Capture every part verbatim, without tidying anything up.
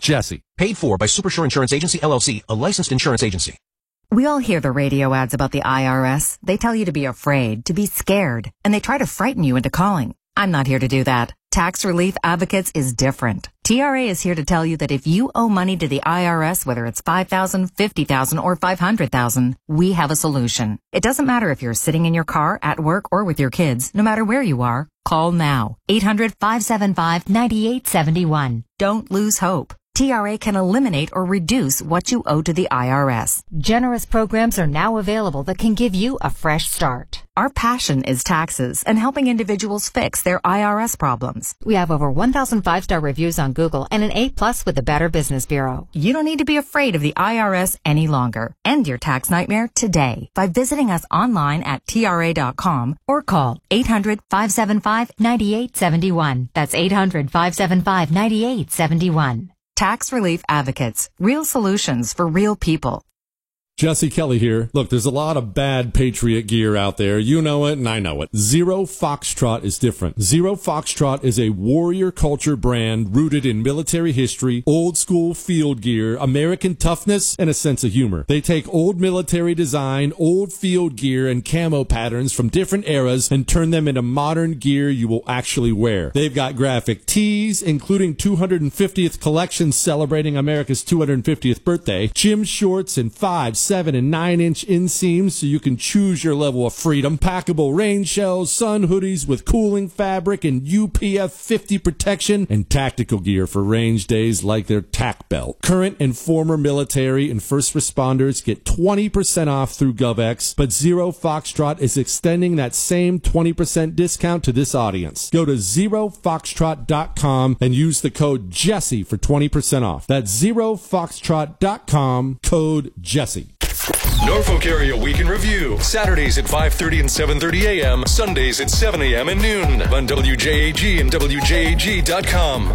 Jesse. Paid for by Supersure Insurance Agency, L L C, a licensed insurance agency. We all hear the radio ads about the I R S. They tell you to be afraid, to be scared, and they try to frighten you into calling. I'm not here to do that. Tax Relief Advocates is different. T R A is here to tell you that if you owe money to the I R S, whether it's five thousand dollars, fifty thousand dollars, or five hundred thousand dollars, we have a solution. It doesn't matter if you're sitting in your car, at work, or with your kids. No matter where you are, call now. eight hundred, five seven five, nine eight seven one. Don't lose hope. T R A can eliminate or reduce what you owe to the I R S. Generous programs are now available that can give you a fresh start. Our passion is taxes and helping individuals fix their I R S problems. We have over one thousand five-star reviews on Google and an A plus with the Better Business Bureau. You don't need to be afraid of the I R S any longer. End your tax nightmare today by visiting us online at T R A dot com or call eight hundred, five seven five, nine eight seven one. That's eight hundred, five seven five, nine eight seven one. Tax Relief Advocates. Real solutions for real people. Jesse Kelly here. Look, there's a lot of bad Patriot gear out there. You know it, and I know it. Zero Foxtrot is different. Zero Foxtrot is a warrior culture brand rooted in military history, old school field gear, American toughness, and a sense of humor. They take old military design, old field gear, and camo patterns from different eras and turn them into modern gear you will actually wear. They've got graphic tees, including two hundred fiftieth collections celebrating America's two hundred fiftieth birthday, gym shorts, and five, seven and nine inch inseams so you can choose your level of freedom, packable rain shells, sun hoodies with cooling fabric and U P F fifty protection, and tactical gear for range days like their tack belt. Current and former military and first responders get twenty percent off through GovX, but Zero Foxtrot is extending that same twenty percent discount to this audience. Go to zero foxtrot dot com and use the code Jesse for twenty percent off. That's zero foxtrot dot com, code Jesse. Norfolk Area Week in Review. Saturdays at five thirty and seven thirty a.m. Sundays at seven a.m. and noon on W J A G and W J A G dot com.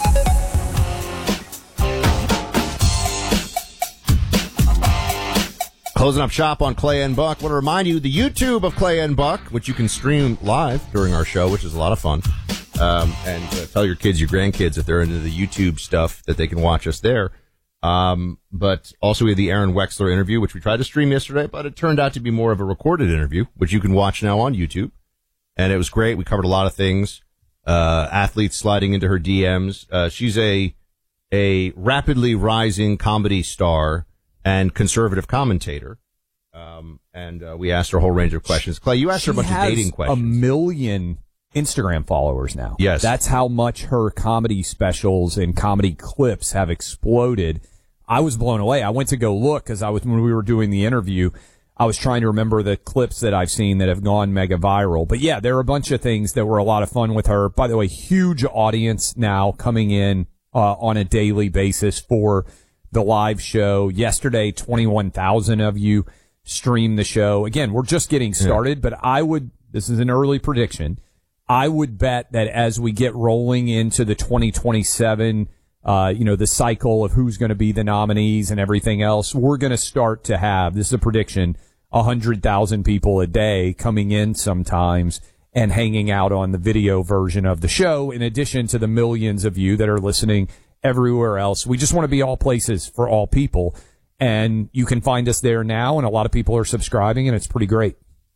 Closing up shop on Clay and Buck. I want to remind you, the YouTube of Clay and Buck, which you can stream live during our show, which is a lot of fun. Um, and uh, tell your kids, your grandkids, if they're into the YouTube stuff, that they can watch us there. Um, but also we have the Aaron Wexler interview, which we tried to stream yesterday, but it turned out to be more of a recorded interview, which you can watch now on YouTube. And it was great. We covered a lot of things. Uh, athletes sliding into her D Ms. Uh, she's a, a rapidly rising comedy star and conservative commentator. Um, and, uh, we asked her a whole range of questions. Clay, you asked she her a bunch of dating questions. A million Instagram followers now. Yes. That's how much her comedy specials and comedy clips have exploded. I was blown away. I went to go look because I was, when we were doing the interview, I was trying to remember the clips that I've seen that have gone mega viral. But yeah, there are a bunch of things that were a lot of fun with her. By the way, huge audience now coming in, uh, on a daily basis for the live show. Yesterday, twenty-one thousand of you streamed the show. Again, we're just getting started, yeah. But I would, this is an early prediction. I would bet that as we get rolling into the twenty twenty-seven, uh, you know, the cycle of who's going to be the nominees and everything else, we're going to start to have, this is a prediction, one hundred thousand people a day coming in sometimes and hanging out on the video version of the show, in addition to the millions of you that are listening everywhere else. We just want to be all places for all people. And you can find us there now, and a lot of people are subscribing, and it's pretty great.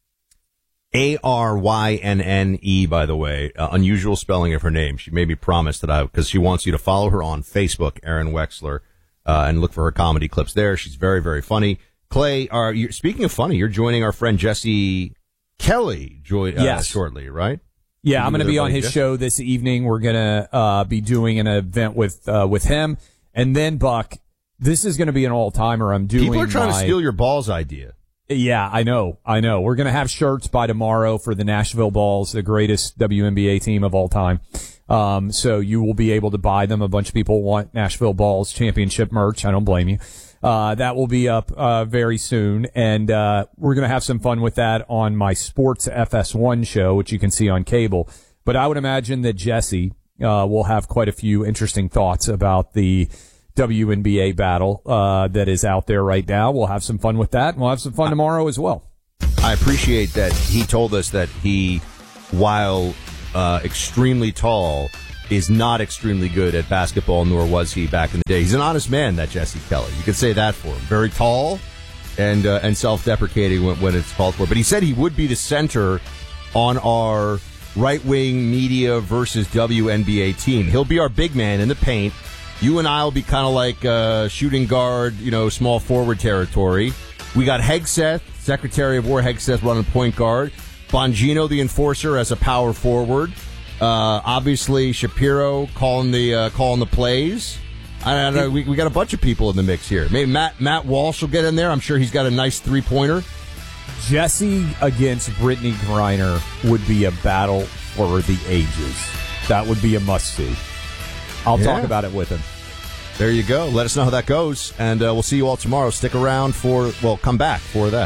A R Y N N E, by the way, uh, unusual spelling of her name. She made me promise that I, because she wants you to follow her on Facebook, Aaron Wexler, uh, and look for her comedy clips there. She's very, very funny. Clay, are you, speaking of funny, you're joining our friend Jesse Kelly join, uh, yes. shortly, right? Yeah, you I'm going to be on his Jesse? show this evening. We're going to uh, be doing an event with uh, with him. And then, Buck, this is going to be an all-timer. I'm doing People are trying my, to steal your balls idea. Yeah, I know. I know. We're going to have shirts by tomorrow for the Nashville Balls, the greatest W N B A team of all time. Um, so you will be able to buy them. A bunch of people want Nashville Balls championship merch. I don't blame you. Uh, that will be up, uh, very soon. And, uh, we're going to have some fun with that on my Sports F S one show, which you can see on cable. But I would imagine that Jesse, uh, will have quite a few interesting thoughts about the W N B A battle, uh, that is out there right now. We'll have some fun with that, and we'll have some fun tomorrow as well. I appreciate that he told us that he, while, uh, extremely tall, is not extremely good at basketball, nor was he back in the day. He's an honest man, that Jesse Kelly. You could say that for him. Very tall and uh, and self-deprecating when, when it's called for. But he said he would be the center on our right-wing media versus W N B A team. He'll be our big man in the paint. You and I will be kind of like uh, shooting guard, you know, small forward territory. We got Hegseth, Secretary of War Hegseth, running point guard. Bongino, the enforcer, as a power forward. Uh, obviously, Shapiro calling the uh, calling the plays. I don't know. We, we got a bunch of people in the mix here. Maybe Matt Matt Walsh will get in there. I'm sure he's got a nice three pointer. Jesse against Brittany Griner would be a battle for the ages. That would be a must see. I'll yeah. talk about it with him. There you go. Let us know how that goes, and uh, we'll see you all tomorrow. Stick around for, well, come back for that.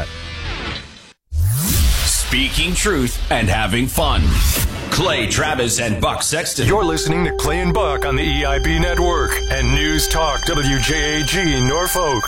Speaking truth and having fun. Clay Travis and Buck Sexton. You're listening to Clay and Buck on the E I B Network and News Talk W J A G Norfolk.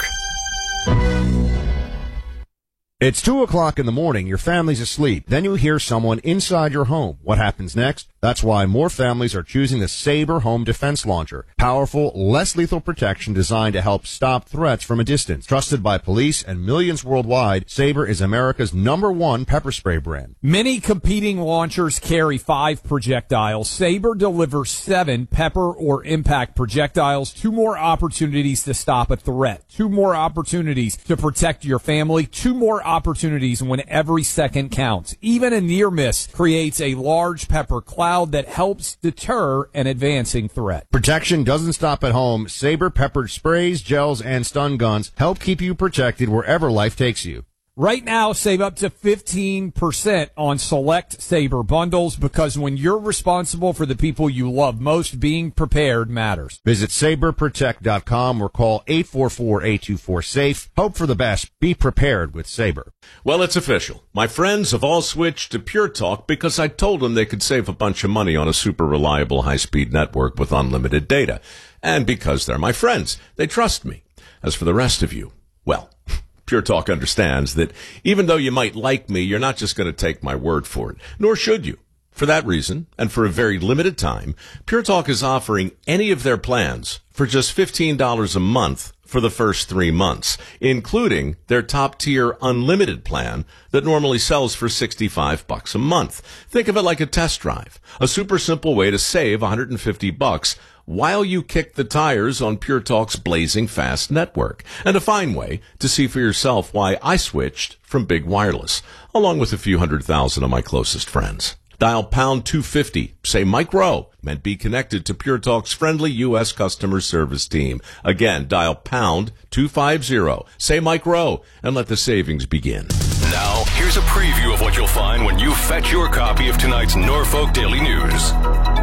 It's two o'clock in the morning. Your family's asleep. Then you hear someone inside your home. What happens next? That's why more families are choosing the Sabre Home Defense Launcher. Powerful, less lethal protection designed to help stop threats from a distance. Trusted by police and millions worldwide, Sabre is America's number one pepper spray brand. Many competing launchers carry five projectiles. Sabre delivers seven pepper or impact projectiles. Two more opportunities to stop a threat. Two more opportunities to protect your family. Two more opportunities when every second counts. Even a near miss creates a large pepper cloud that helps deter an advancing threat. Protection doesn't stop at home. Sabre peppered sprays, gels, and stun guns help keep you protected wherever life takes you. Right now, save up to fifteen percent on select Sabre bundles, because when you're responsible for the people you love most, being prepared matters. Visit sabre protect dot com or call eight four four, eight two four, SAFE. Hope for the best. Be prepared with Sabre. Well, it's official. My friends have all switched to Pure Talk because I told them they could save a bunch of money on a super reliable high-speed network with unlimited data. And because they're my friends, they trust me. As for the rest of you, well, Pure Talk understands that even though you might like me, you're not just going to take my word for it, nor should you. For that reason, and for a very limited time, Pure Talk is offering any of their plans for just fifteen dollars a month for the first three months, including their top-tier unlimited plan that normally sells for sixty-five bucks a month. Think of it like a test drive, a super simple way to save one hundred fifty bucks while you kick the tires on Pure Talk's blazing fast network, and a fine way to see for yourself why I switched from big wireless, along with a few hundred thousand of my closest friends. Dial pound two fifty, say Mike Rowe, and be connected to Pure Talk's friendly U S customer service team. Again, dial pound two fifty, say Mike Rowe, and let the savings begin. Now, here's a preview of what you'll find when you fetch your copy of tonight's Norfolk Daily News.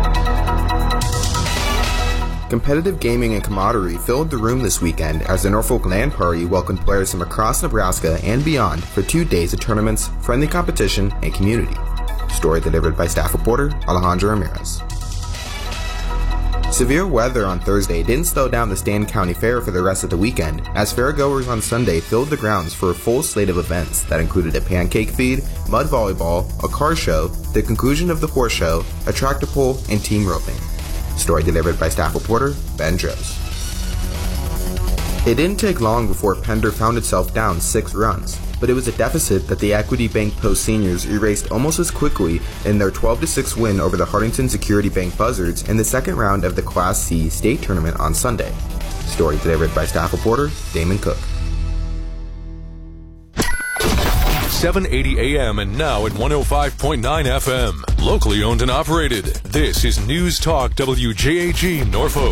Competitive gaming and camaraderie filled the room this weekend as the Norfolk LAN Party welcomed players from across Nebraska and beyond for two days of tournaments, friendly competition, and community. Story delivered by staff reporter Alejandro Ramirez. Severe weather on Thursday didn't slow down the Stanton County Fair for the rest of the weekend, as fairgoers on Sunday filled the grounds for a full slate of events that included a pancake feed, mud volleyball, a car show, the conclusion of the horse show, a tractor pull, and team roping. Story delivered by staff reporter Ben Joes. It didn't take long before Pender found itself down six runs, but it was a deficit that the Equity Bank Post seniors erased almost as quickly in their twelve to six win over the Hartington Security Bank Buzzards in the second round of the Class C state tournament on Sunday. Story delivered by staff reporter Damon Cook. seven eighty A M and now at one oh five point nine F M. Locally owned and operated. This is News Talk W J A G Norfolk.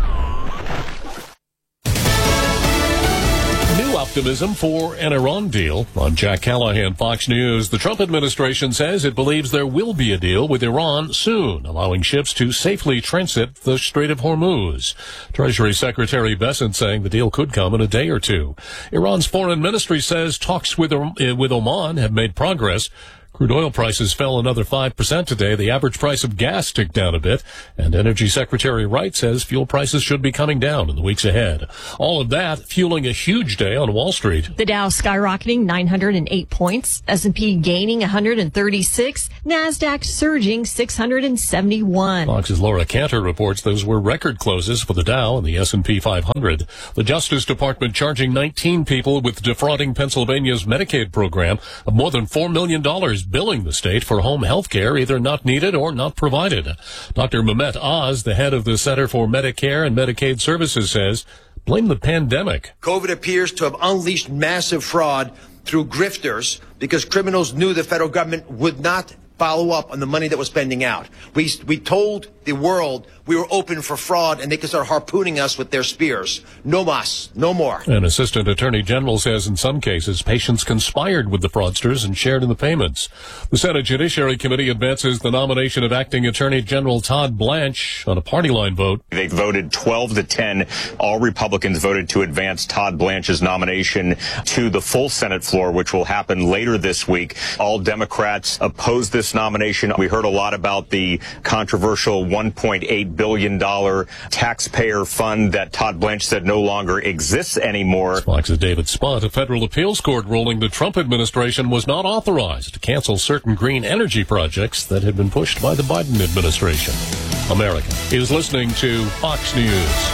New optimism for an Iran deal. On Jack Callahan, Fox News. The Trump administration says it believes there will be a deal with Iran soon, allowing ships to safely transit the Strait of Hormuz. Treasury Secretary Bessent saying the deal could come in a day or two. Iran's foreign ministry says talks with, with Oman have made progress. Crude oil prices fell another five percent today. The average price of gas ticked down a bit, and Energy Secretary Wright says fuel prices should be coming down in the weeks ahead. All of that fueling a huge day on Wall Street. The Dow skyrocketing nine hundred eight points, S and P gaining one hundred thirty-six, NASDAQ surging six hundred seventy-one. Fox's Laura Cantor reports those were record closes for the Dow and the S and P five hundred. The Justice Department charging nineteen people with defrauding Pennsylvania's Medicaid program of more than four million dollars, billing the state for home health care either not needed or not provided. Doctor Mehmet Oz, the head of the Center for Medicare and Medicaid Services, says, blame the pandemic. COVID appears to have unleashed massive fraud through grifters because criminals knew the federal government would not follow up on the money that was spending out. We, we told the world we were open for fraud and they could start harpooning us with their spears. No mas, no more. An assistant attorney general says in some cases patients conspired with the fraudsters and shared in the payments. The Senate Judiciary Committee advances the nomination of acting Attorney General Todd Blanche on a party line vote. They voted twelve to ten. All Republicans voted to advance Todd Blanche's nomination to the full Senate floor, which will happen later this week. All Democrats opposed this nomination. We heard a lot about the controversial one point eight billion dollars taxpayer fund that Todd Blanche said no longer exists anymore. Fox's David Spott, a federal appeals court ruling the Trump administration was not authorized to cancel certain green energy projects that had been pushed by the Biden administration. America is listening to Fox News.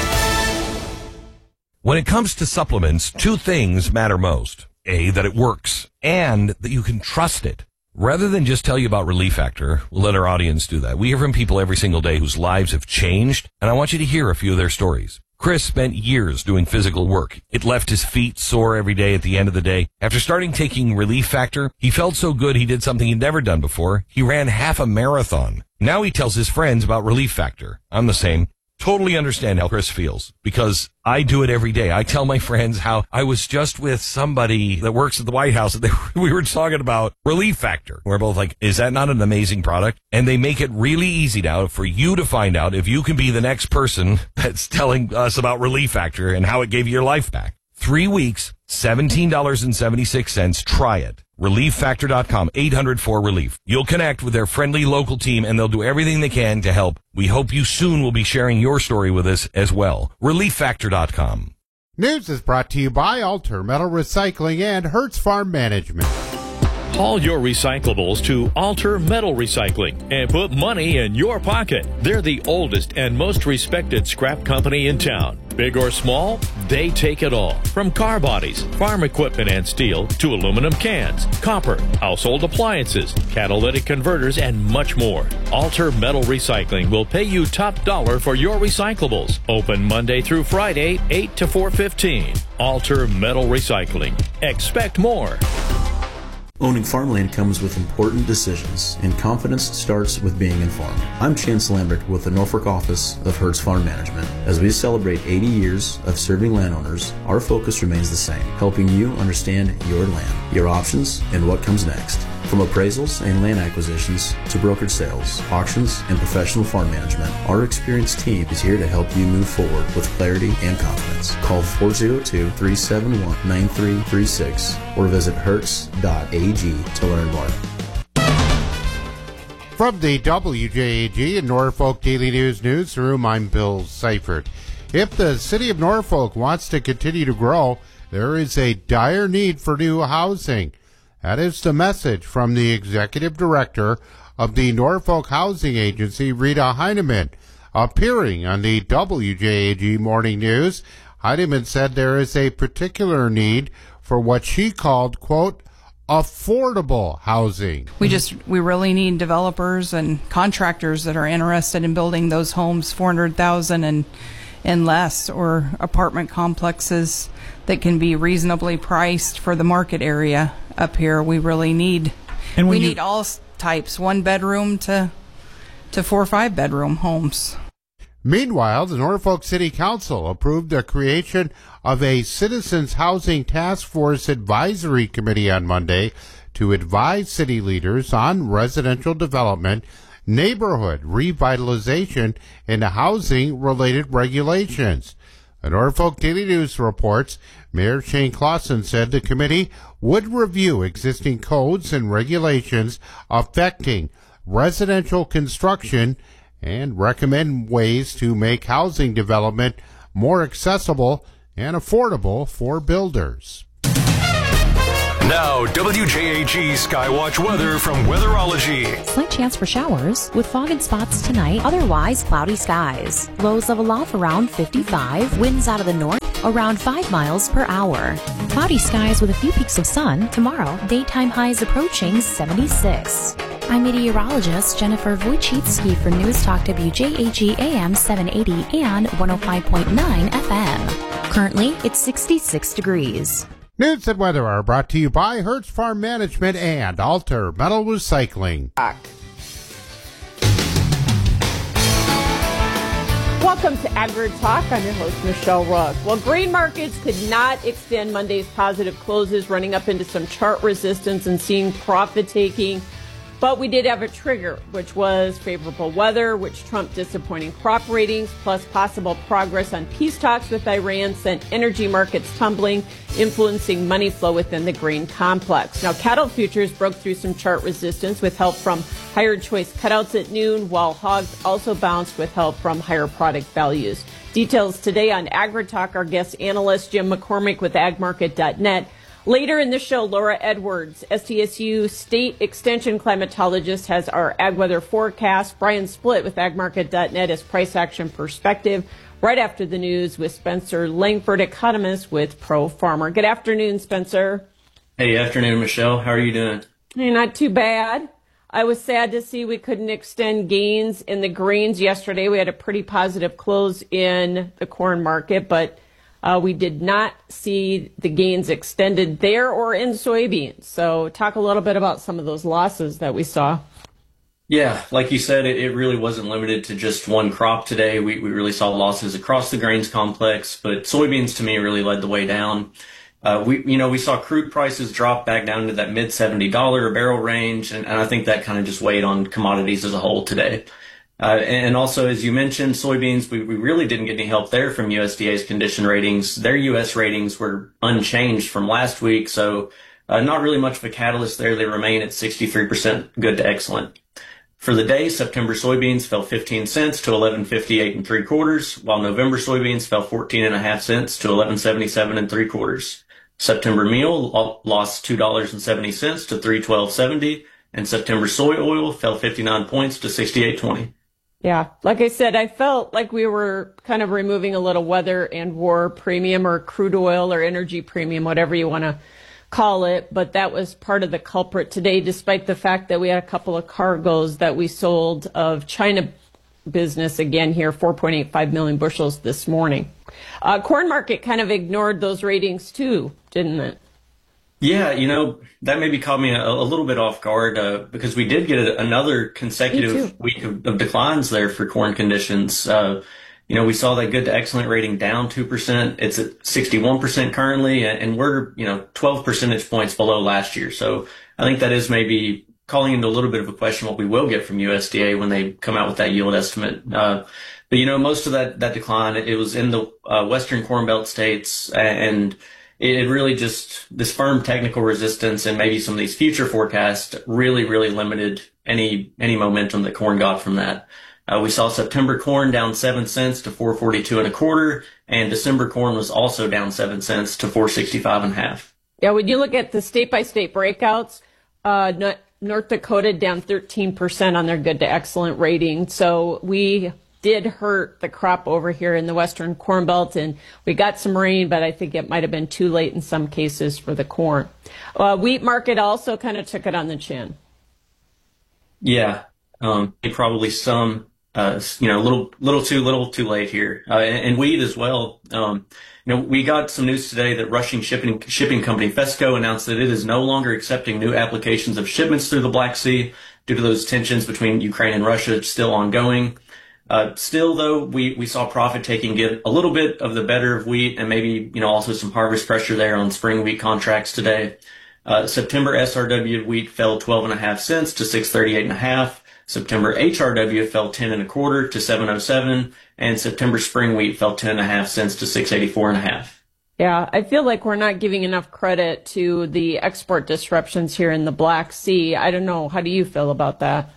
When it comes to supplements, two things matter most. A, that it works, and that you can trust it. Rather than just tell you about Relief Factor, we'll let our audience do that. We hear from people every single day whose lives have changed, and I want you to hear a few of their stories. Chris spent years doing physical work. It left his feet sore every day at the end of the day. After starting taking Relief Factor, he felt so good he did something he'd never done before. He ran half a marathon. Now he tells his friends about Relief Factor. I'm the same. Totally understand how Chris feels, because I do it every day. I tell my friends how I was just with somebody that works at the White House, and they, we were talking about Relief Factor. We're both like, is that not an amazing product? And they make it really easy now for you to find out if you can be the next person that's telling us about Relief Factor and how it gave you your life back. Three weeks, seventeen dollars and seventy-six cents. Try it. relief factor dot com, eight hundred four relief. You'll connect with their friendly local team, and they'll do everything they can to help. We hope you soon will be sharing your story with us as well. relief factor dot com. News is brought to you by Alter Metal Recycling and Hertz Farm Management. Haul your recyclables to Alter Metal Recycling and put money in your pocket. They're the oldest and most respected scrap company in town. Big or small, they take it all. From car bodies, farm equipment and steel, to aluminum cans, copper, household appliances, catalytic converters, and much more. Alter Metal Recycling will pay you top dollar for your recyclables. Open Monday through Friday, eight to four fifteen. Alter Metal Recycling. Expect more. Owning farmland comes with important decisions, and confidence starts with being informed. I'm Chance Lambert with the Norfolk office of Hertz Farm Management. As we celebrate eighty years of serving landowners, our focus remains the same, helping you understand your land, your options, and what comes next. From appraisals and land acquisitions to brokered sales, auctions, and professional farm management, our experienced team is here to help you move forward with clarity and confidence. Call four oh two, three seven one, nine three three six or visit hertz dot a g to learn more. From the W J A G and Norfolk Daily News Newsroom, I'm Bill Seifert. If the city of Norfolk wants to continue to grow, there is a dire need for new housing. That is the message from the executive director of the Norfolk Housing Agency, Rita Heineman. Appearing on the W J A G Morning News, Heineman said there is a particular need for what she called, quote, affordable housing. We just, we really need developers and contractors that are interested in building those homes, four hundred thousand and, and less, or apartment complexes that can be reasonably priced for the market area up here. We really need, and we you, need all types, one bedroom to, to four or five bedroom homes. Meanwhile, the Norfolk City Council approved the creation of a Citizens Housing Task Force Advisory Committee on Monday to advise city leaders on residential development, neighborhood revitalization, and housing-related regulations. The Norfolk Daily News reports Mayor Shane Clausen said the committee would review existing codes and regulations affecting residential construction and recommend ways to make housing development more accessible and affordable for builders. Now, W J A G Skywatch weather from Weatherology. Slight chance for showers with fog and spots tonight. Otherwise, cloudy skies. Lows level off around fifty-five. Winds out of the north around five miles per hour. Cloudy skies with a few peaks of sun. Tomorrow, daytime highs approaching seventy-six. I'm meteorologist Jennifer Wojcicki for News Talk W J A G A M seven eighty and one oh five point nine F M. Currently, it's sixty-six degrees. News and weather are brought to you by Hertz Farm Management and Alter Metal Recycling. Welcome to Agri Talk. I'm your host, Michelle Rook. Well, grain markets could not extend Monday's positive closes, running up into some chart resistance and seeing profit taking. But we did have a trigger, which was favorable weather, which trumped disappointing crop ratings, plus possible progress on peace talks with Iran sent energy markets tumbling, influencing money flow within the grain complex. Now, cattle futures broke through some chart resistance with help from higher choice cutouts at noon, while hogs also bounced with help from higher product values. Details today on AgriTalk. Our guest analyst, Jim McCormick with ag market dot net. Later in the show, Laura Edwards, S T S U State Extension Climatologist, has our ag weather forecast. Brian Splitt with ag market dot net is price action perspective. Right after the news with Spencer Langford, economist with Pro Farmer. Good afternoon, Spencer. Hey, afternoon, Michelle. How are you doing? Hey, not too bad. I was sad to see we couldn't extend gains in the grains yesterday. We had a pretty positive close in the corn market, but Uh, we did not see the gains extended there or in soybeans. So talk a little bit about some of those losses that we saw. Yeah, like you said, it, it really wasn't limited to just one crop today. We, we really saw losses across the grains complex, but soybeans to me really led the way down. Uh, we, you know, we saw crude prices drop back down to that mid seventy dollars a barrel range, and, and I think that kind of just weighed on commodities as a whole today. Uh, and also, as you mentioned, soybeans, we, we really didn't get any help there from U S D A's condition ratings. Their U S ratings were unchanged from last week, so uh, not really much of a catalyst there. They remain at sixty-three percent good to excellent. For the day, September soybeans fell fifteen cents to eleven fifty-eight and three quarters, while November soybeans fell fourteen and a half cents to eleven seventy-seven and three quarters. September meal lost two dollars and seventy cents to three twelve seventy, and September soy oil fell fifty-nine points to sixty-eight twenty. Yeah, like I said, I felt like we were kind of removing a little weather and war premium or crude oil or energy premium, whatever you want to call it. But that was part of the culprit today, despite the fact that we had a couple of cargoes that we sold of China business again here, four point eight five million bushels this morning. Uh, corn market kind of ignored those ratings too, didn't it? Yeah, you know, that maybe caught me a, a little bit off guard uh, because we did get a, another consecutive week of, of declines there for corn conditions. Uh, you know, we saw that good to excellent rating down two percent. It's at sixty-one percent currently, and we're, you know, twelve percentage points below last year. So I think that is maybe calling into a little bit of a question what we will get from U S D A when they come out with that yield estimate. Uh, but, you know, most of that, that decline, it, it was in the uh, Western Corn Belt states, and it really just, this firm technical resistance and maybe some of these future forecasts really, really limited any any momentum that corn got from that. Uh, we saw September corn down seven cents to four forty-two and a quarter, and December corn was also down seven cents to four sixty-five and a half. Yeah, when you look at the state-by-state breakouts, uh, North Dakota down thirteen percent on their good to excellent rating. So we did hurt the crop over here in the Western Corn Belt, and we got some rain, but I think it might have been too late in some cases for the corn. Uh, wheat market also kind of took it on the chin. Yeah, um, probably some, uh, you know, a little, little too little too late here, uh, and, and wheat as well. Um, you know, we got some news today that Russian shipping shipping company Fesco announced that it is no longer accepting new applications of shipments through the Black Sea due to those tensions between Ukraine and Russia still ongoing. Uh, still, though, we, we saw profit taking get a little bit of the better of wheat, and maybe, you know, also some harvest pressure there on spring wheat contracts today. Uh, September S R W wheat fell twelve and a half cents to six thirty-eight and a half. September H R W fell ten and a quarter to seven oh seven, and September spring wheat fell ten and a half cents to six eighty-four and a half. Yeah, I feel like we're not giving enough credit to the export disruptions here in the Black Sea. I don't know. How do you feel about that?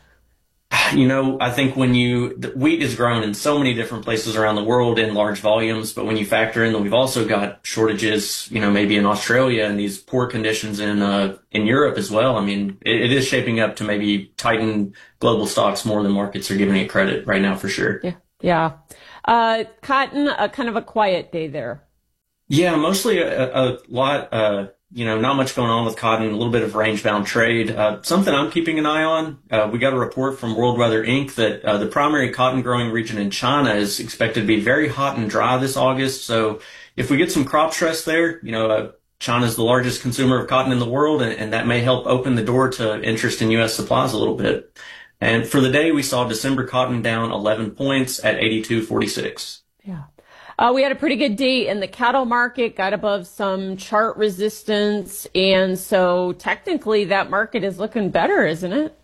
You know, I think when you, the wheat is grown in so many different places around the world in large volumes, but when you factor in that we've also got shortages, you know, maybe in Australia and these poor conditions in, uh, in Europe as well. I mean, it, it is shaping up to maybe tighten global stocks more than markets are giving it credit right now for sure. Yeah. Yeah. Uh, cotton, a kind of a quiet day there. Yeah, mostly a, a lot, uh, you know, not much going on with cotton, a little bit of range-bound trade. Uh, something I'm keeping an eye on, uh, we got a report from World Weather Incorporated that uh, the primary cotton growing region in China is expected to be very hot and dry this August. So if we get some crop stress there, you know, uh, China's the largest consumer of cotton in the world, and, and that may help open the door to interest in U S supplies a little bit. And for the day, we saw December cotton down eleven points at eighty-two forty-six. Yeah. Uh, we had a pretty good day in the cattle market, got above some chart resistance, and so technically that market is looking better, isn't it?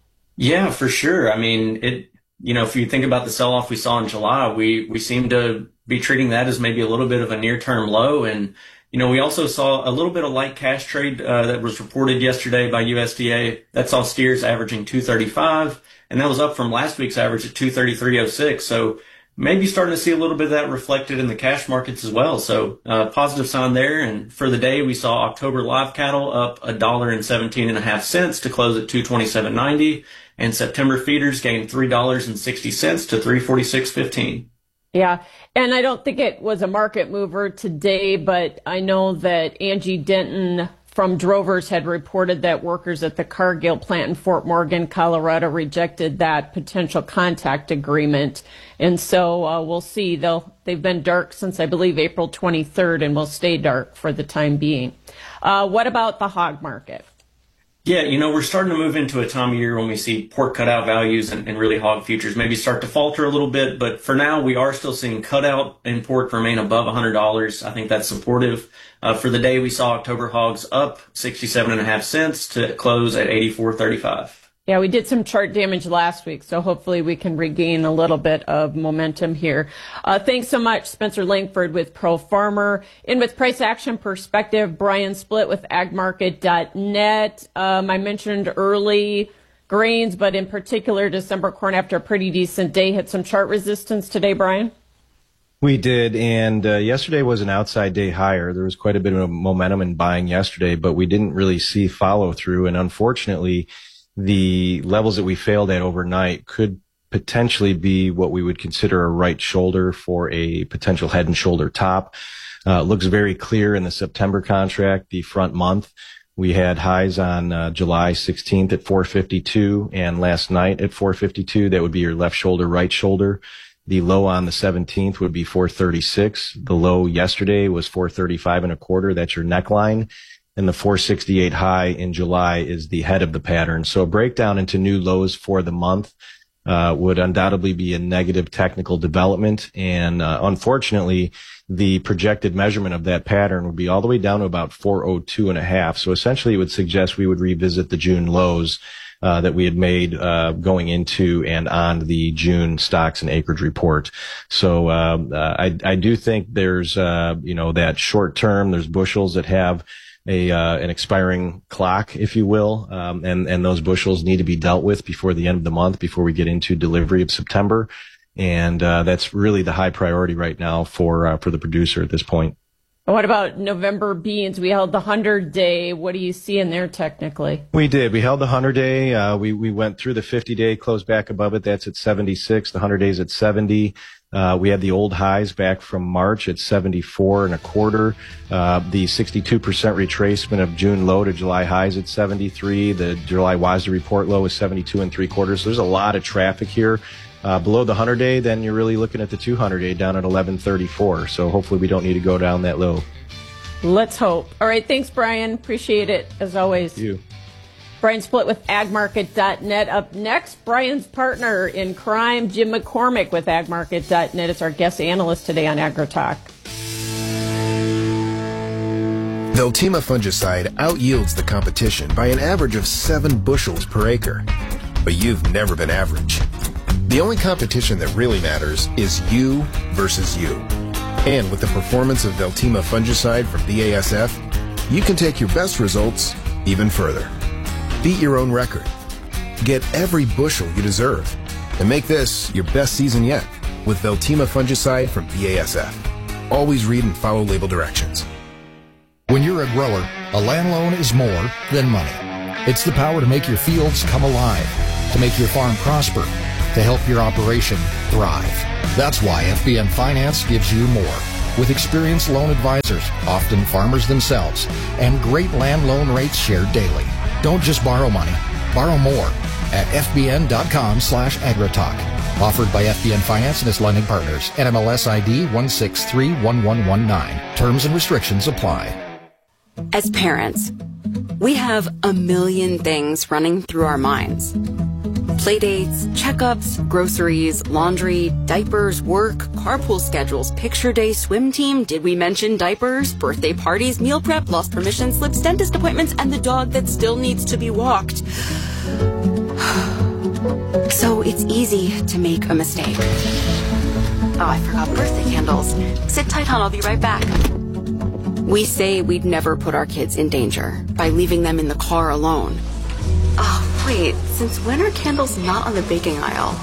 Yeah, for sure. I mean, it. You know, if you think about the sell-off we saw in July, we we seem to be treating that as maybe a little bit of a near-term low, and you know, we also saw a little bit of light cash trade uh, that was reported yesterday by U S D A. That saw steers averaging two thirty-five, and that was up from last week's average at two thirty-three oh six. So maybe starting to see a little bit of that reflected in the cash markets as well. So uh, positive sign there. And for the day, we saw October live cattle up a dollar and seventeen and a half cents to close at two twenty-seven ninety, and September feeders gained three dollars and sixty cents to three forty-six fifteen. Yeah, and I don't think it was a market mover today, but I know that Angie Denton from Drovers had reported that workers at the Cargill plant in Fort Morgan, Colorado, rejected that potential contact agreement. And so uh, we'll see. They'll, they've been dark since, I believe, April twenty-third, and will stay dark for the time being. Uh, what about the hog market? Yeah, you know, we're starting to move into a time of year when we see pork cutout values and, and really hog futures maybe start to falter a little bit. But for now, we are still seeing cutout in pork remain above one hundred dollars. I think that's supportive. Uh, for the day, we saw October hogs up sixty-seven and a half cents to close at eighty-four thirty-five. Yeah, we did some chart damage last week, so hopefully we can regain a little bit of momentum here. Uh, thanks so much, Spencer Langford with Pro Farmer. In with price action perspective, Brian Splitt with ag market dot net. Um, I mentioned early grains, but in particular, December corn after a pretty decent day hit some chart resistance today, Brian. We did, and uh, yesterday was an outside day higher. There was quite a bit of momentum in buying yesterday, but we didn't really see follow through, and unfortunately, the levels that we failed at overnight could potentially be what we would consider a right shoulder for a potential head and shoulder top. Uh, looks very clear in the September contract, the front month. We had highs on uh, July sixteenth at four fifty-two and last night at four fifty-two. That would be your left shoulder, right shoulder. The low on the seventeenth would be four thirty-six. The low yesterday was four thirty-five and a quarter. That's your neckline. And the four sixty-eight high in July is the head of the pattern. So a breakdown into new lows for the month uh, would undoubtedly be a negative technical development. And uh, unfortunately, the projected measurement of that pattern would be all the way down to about four oh two and a half. So essentially, it would suggest we would revisit the June lows uh, that we had made uh, going into and on the June stocks and acreage report. So uh, uh, I, I do think there's uh, you know that short term. There's bushels that have a uh, an expiring clock, if you will, um, and and those bushels need to be dealt with before the end of the month, before we get into delivery of September, and uh, that's really the high priority right now for uh, for the producer at this point. What about November beans? We held the hundred day. What do you see in there technically? We did. We held the hundred day. Uh, we we went through the fifty day, closed back above it. That's at seventy-six. The hundred days at seventy. Uh, we had the old highs back from March at seventy-four and a quarter. Uh, the sixty-two percent retracement of June low to July highs at seventy-three. The July W A S D report low is seventy-two and three quarters. So there's a lot of traffic here. Uh, below the hundred day, then you're really looking at the two hundred day down at eleven thirty-four. So hopefully we don't need to go down that low. Let's hope. All right. Thanks, Brian. Appreciate it as always. Thank you. Brian Splitt with ag market dot net. Up next, Brian's partner in crime, Jim McCormick with ag market dot net. It's our guest analyst today on AgriTalk. Veltima fungicide outyields the competition by an average of seven bushels per acre. But you've never been average. The only competition that really matters is you versus you. And with the performance of Veltima fungicide from B A S F, you can take your best results even further. Beat your own record. Get every bushel you deserve. And make this your best season yet with Veltima fungicide from B A S F. Always read and follow label directions. When you're a grower, a land loan is more than money. It's the power to make your fields come alive, to make your farm prosper, to help your operation thrive. That's why F B N Finance gives you more. With experienced loan advisors, often farmers themselves, and great land loan rates shared daily. Don't just borrow money, borrow more at fbn.com slash agritalk. Offered by F B N Finance and its lending partners. N M L S I D one six three one one one nine. Terms and restrictions apply. As parents, we have a million things running through our minds. Playdates, checkups, groceries, laundry, diapers, work, carpool schedules, picture day, swim team, did we mention diapers, birthday parties, meal prep, lost permission slips, dentist appointments, and the dog that still needs to be walked. So it's easy to make a mistake. Oh, I forgot birthday candles. Sit tight, hon, I'll be right back. We say we'd never put our kids in danger by leaving them in the car alone. Oh, wait, since when are candles not on the baking aisle?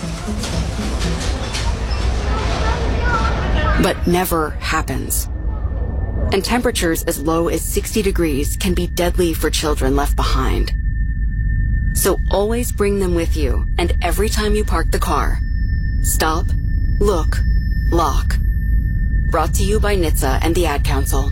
But never happens. And temperatures as low as sixty degrees can be deadly for children left behind. So always bring them with you, and every time you park the car, stop, look, lock. Brought to you by N H T S A and the Ad Council.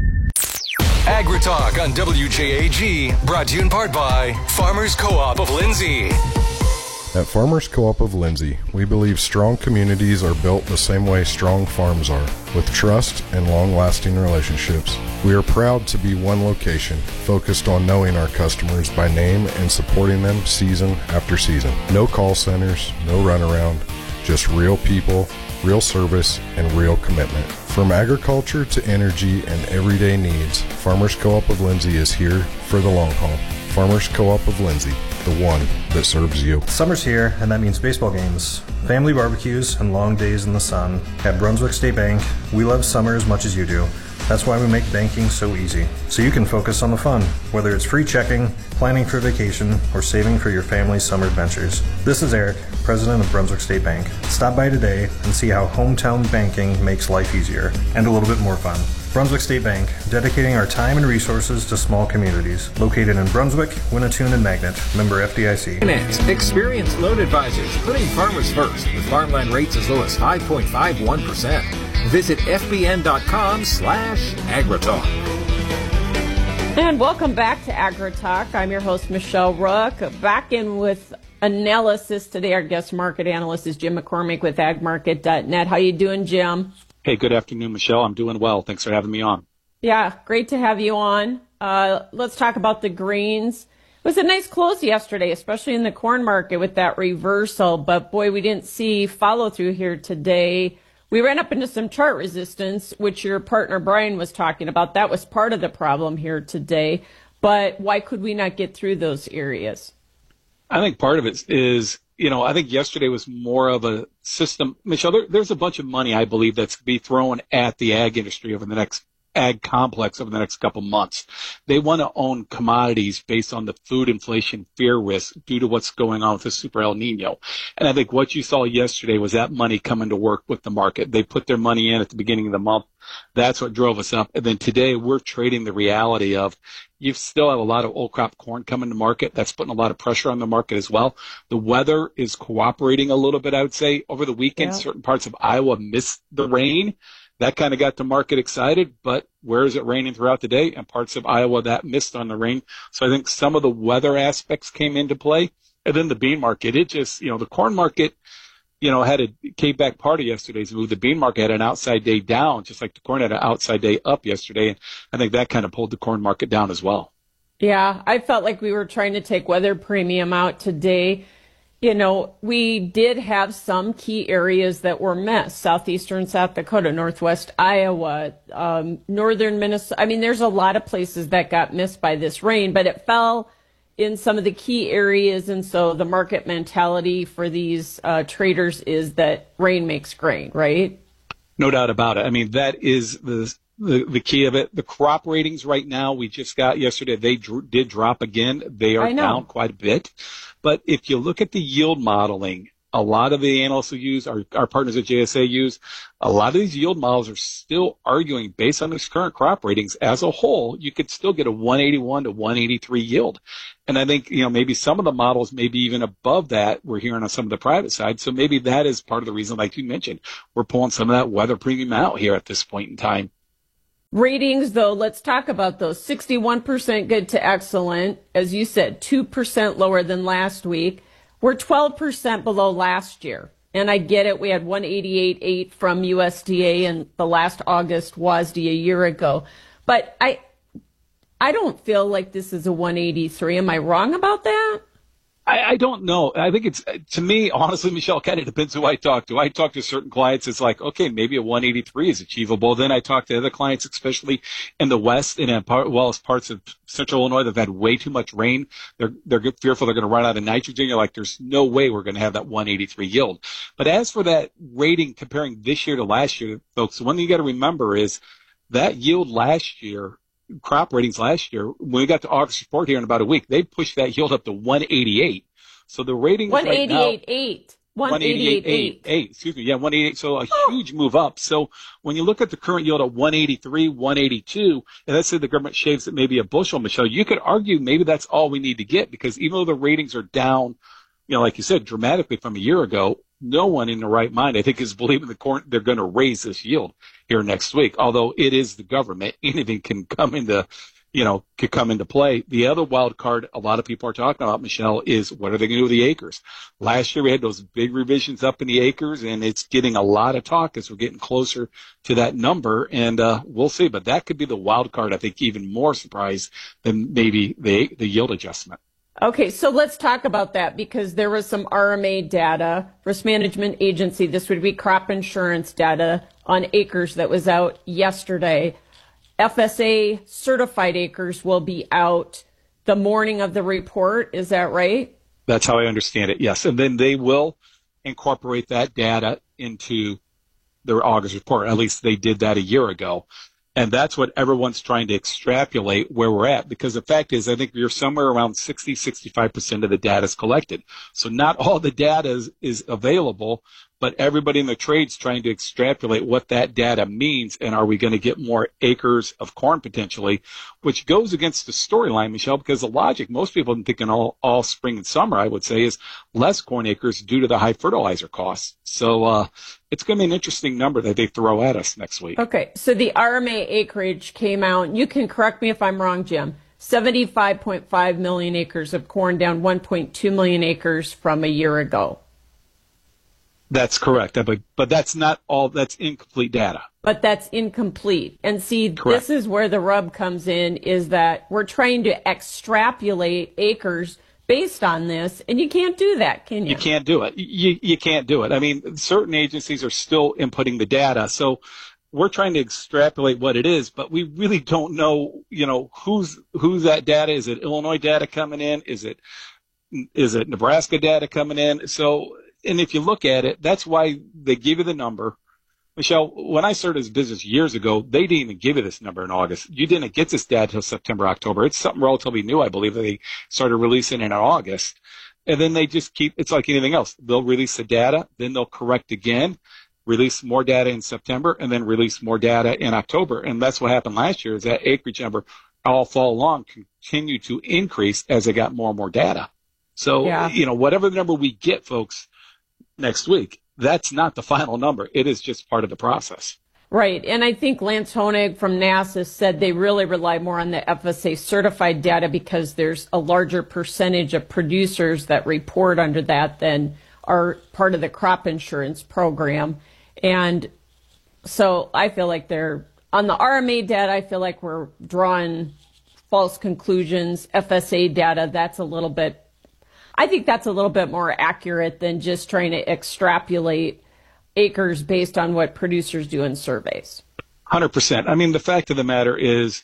AgriTalk on W J A G, brought to you in part by Farmers Co-op of Lindsay. At Farmers Co-op of Lindsay, we believe strong communities are built the same way strong farms are, with trust and long-lasting relationships. We are proud to be one location, focused on knowing our customers by name and supporting them season after season. No call centers, no runaround, just real people, real service, and real commitment. From agriculture to energy and everyday needs, Farmers Co-op of Lindsay is here for the long haul. Farmers Co-op of Lindsay, the one that serves you. Summer's here, and that means baseball games, family barbecues, and long days in the sun. At Brunswick State Bank, we love summer as much as you do. That's why we make banking so easy, so you can focus on the fun, whether it's free checking, planning for vacation, or saving for your family's summer adventures. This is Eric, president of Brunswick State Bank. Stop by today and see how hometown banking makes life easier and a little bit more fun. Brunswick State Bank, dedicating our time and resources to small communities. Located in Brunswick, Winnetoon, and Magnet. Member F D I C. Finance, experienced loan advisors, putting farmers first with farmland rates as low as five point five one percent. Visit fbn.com slash agritalk. And welcome back to AgriTalk. I'm your host, Michelle Rook. Back in with analysis today. Our guest market analyst is Jim McCormick with ag market dot net. How you doing, Jim? Hey, good afternoon, Michelle. I'm doing well. Thanks for having me on. Yeah, great to have you on. Uh, let's talk about the greens. It was a nice close yesterday, especially in the corn market with that reversal. But boy, we didn't see follow through here today. We ran up into some chart resistance, which your partner Brian was talking about. That was part of the problem here today. But why could we not get through those areas? I think part of it is, you know, I think yesterday was more of a system. Michelle, there, there's a bunch of money, I believe, that's to be thrown at the ag industry over the next ag complex over the next couple months. They want to own commodities based on the food inflation fear risk due to what's going on with the Super El Nino. And I think what you saw yesterday was that money coming to work with the market. They put their money in at the beginning of the month. That's what drove us up. And then today we're trading the reality of you still have a lot of old crop corn coming to market. That's putting a lot of pressure on the market as well. The weather is cooperating a little bit, I would say. Over the weekend, yeah. Certain parts of Iowa missed the rain. That kind of got the market excited, but where is it raining throughout the day? And parts of Iowa that missed on the rain. So I think some of the weather aspects came into play. And then the bean market, it just, you know, the corn market, you know, had a came back part of yesterday's move. The bean market had an outside day down, just like the corn had an outside day up yesterday. And I think that kind of pulled the corn market down as well. Yeah, I felt like we were trying to take weather premium out today. You know, we did have some key areas that were missed. Southeastern South Dakota, Northwest Iowa, um, northern Minnesota. I mean, there's a lot of places that got missed by this rain, but it fell in some of the key areas, and so the market mentality for these uh, traders is that rain makes grain, right? No doubt about it. I mean, that is the the, the key of it. The crop ratings right now, we just got yesterday, they dr- did drop again. They are down quite a bit. But if you look at the yield modeling, a lot of the analysts who use, our, our partners at J S A use, a lot of these yield models are still arguing based on these current crop ratings as a whole, you could still get a one eighty-one to one eighty-three yield. And I think, you know, maybe some of the models may be even above that. We're hearing on some of the private side. So maybe that is part of the reason, like you mentioned, we're pulling some of that weather premium out here at this point in time. Ratings, though, let's talk about those. sixty-one percent good to excellent. As you said, two percent lower than last week. We're twelve percent below last year. And I get it. We had one eighty-eight point eight from U S D A and the last August W A S D a year ago. But I I don't feel like this is a one eighty-three. Am I wrong about that? I, I don't know. I think it's, to me, honestly, Michelle, kind of depends who I talk to. I talk to certain clients. It's like, okay, maybe a one eighty-three is achievable. Then I talk to other clients, especially in the West and in part, well as parts of Central Illinois that have had way too much rain. They're, they're fearful they're going to run out of nitrogen. You're like, there's no way we're going to have that one eighty-three yield. But as for that rating comparing this year to last year, folks, the one thing you got to remember is that yield last year, crop ratings last year, when we got to August report here in about a week, they pushed that yield up to one eighty-eight. So the ratings right now, one eighty-eight point eight. one eighty-eight point eight. Excuse me. Yeah, one eighty-eight. So a oh. huge move up. So when you look at the current yield at one eighty-three, one eighty-two, and let's say the government shaves it maybe a bushel, Michelle, you could argue maybe that's all we need to get, because even though the ratings are down, you know, like you said, dramatically from a year ago, no one in the right mind, I think, is believing the corn they're going to raise this yield here next week. Although it is the government, anything can come into, you know, could come into play. The other wild card a lot of people are talking about, Michelle, is what are they going to do with the acres? Last year we had those big revisions up in the acres, and it's getting a lot of talk as we're getting closer to that number, and uh, we'll see. But that could be the wild card. I think even more surprised than maybe the the yield adjustment. Okay, so let's talk about that, because there was some R M A data, Risk Management Agency, this would be crop insurance data on acres that was out yesterday. F S A certified acres will be out the morning of the report. Is that right? That's how I understand it, yes. And then they will incorporate that data into their August report. At least they did that a year ago. And that's what everyone's trying to extrapolate where we're at. Because the fact is, I think we're somewhere around sixty, sixty-five percent of the data is collected. So not all the data is, is available, but everybody in the trade's trying to extrapolate what that data means. And are we going to get more acres of corn potentially, which goes against the storyline, Michelle, because the logic most people have been thinking all, all spring and summer, I would say, is less corn acres due to the high fertilizer costs. So, uh, it's going to be an interesting number that they throw at us next week. Okay. So the R M A acreage came out. You can correct me if I'm wrong, Jim. seventy-five point five million acres of corn, down one point two million acres from a year ago. That's correct. But, but that's not all. That's incomplete data. But that's incomplete. And see, correct. This is where the rub comes in, is that we're trying to extrapolate acres based on this, and you can't do that, can you? You can't do it. You you can't do it. I mean, certain agencies are still inputting the data, so we're trying to extrapolate what it is, but we really don't know, you know, who's who's that data. Is it Illinois data coming in? Is it is it Nebraska data coming in? So, and if you look at it, that's why they give you the number. Michelle, when I started this business years ago, they didn't even give you this number in August. You didn't get this data until September, October. It's something relatively new, I believe, that they started releasing in August. And then they just keep, it's like anything else. They'll release the data, then they'll correct again, release more data in September, and then release more data in October. And that's what happened last year, is that acreage number all fall along continued to increase as they got more and more data. So, yeah. you know, whatever the number we get, folks, next week, that's not the final number. It is just part of the process. Right. And I think Lance Honig from NASA said they really rely more on the F S A certified data because there's a larger percentage of producers that report under that than are part of the crop insurance program. And so I feel like they're on the R M A data. I feel like we're drawing false conclusions. F S A data, that's a little bit I think that's a little bit more accurate than just trying to extrapolate acres based on what producers do in surveys. one hundred percent. I mean, the fact of the matter is